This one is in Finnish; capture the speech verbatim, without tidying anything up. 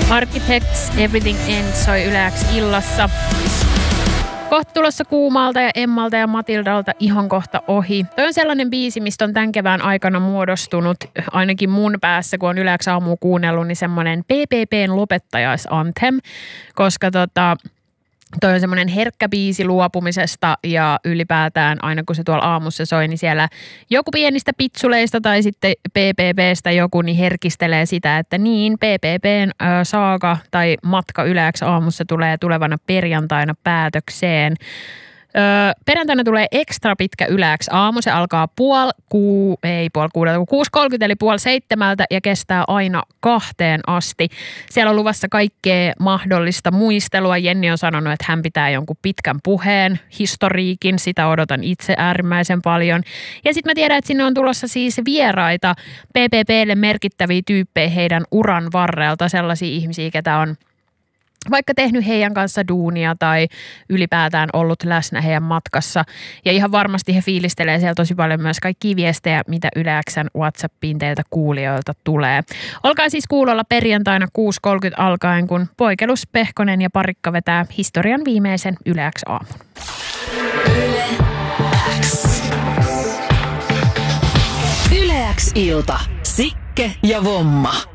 Architects, Everything Ends soi Yle X illassa. Kohta tulossa Kuumalta ja Emmalta ja Matildalta ihan kohta ohi. Toi on sellainen biisi, mistä on tämän kevään aikana muodostunut, ainakin mun päässä, kun on Yle X aamua kuunnellut, niin semmoinen P P P:n lopettajaisanthem, koska tota... Toi on semmoinen herkkä biisi luopumisesta ja ylipäätään aina kun se tuolla aamussa soi, niin siellä joku pienistä pitsuleista tai sitten P P P:stä joku niin herkistelee sitä, että niin P P P:n ö, saaga tai matka Yle X aamussa tulee tulevana perjantaina päätökseen. Öö, perjantaina tulee ekstra pitkä Yle X aamu. Se alkaa puoli kuu, ei puoli kuudelta, kun kuusi kolmekymmentä eli puoli seitsemältä ja kestää aina kahteen asti. Siellä on luvassa kaikkea mahdollista muistelua. Jenni on sanonut, että hän pitää jonkun pitkän puheen, historiikin. Sitä odotan itse äärimmäisen paljon. Ja sitten mä tiedän, että sinne on tulossa siis vieraita P P P:lle merkittäviä tyyppejä heidän uran varrelta. Sellaisia ihmisiä, ketä on vaikka tehnyt heidän kanssa duunia tai ylipäätään ollut läsnä heidän matkassa. Ja ihan varmasti he fiilistelee siellä tosi paljon myös kaikkia viestejä, mitä Yle X:n WhatsAppiin teiltä kuulijoilta tulee. Olkaa siis kuulolla perjantaina kuusi kolmekymmentä alkaen, kun Poikelus, Pehkonen ja Parikka vetää historian viimeisen Yle X aamun. Yle X. Yle X ilta. Sikke ja Vomma.